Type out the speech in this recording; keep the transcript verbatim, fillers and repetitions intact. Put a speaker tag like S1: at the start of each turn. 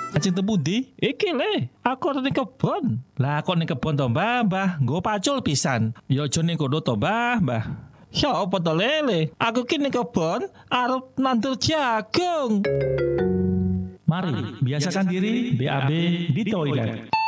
S1: Ajeng tepudi? Iki le, aku arep ning kebon. Lah kok ning kebon to, Mbah? Mbah, nggo pacul pisan. Ya aja ning kono to, Mbah, Mbah. Ya apa to lele? Aku ki ning kebon arep nandur jagung. Mari, biasakan diri B A B di toilet.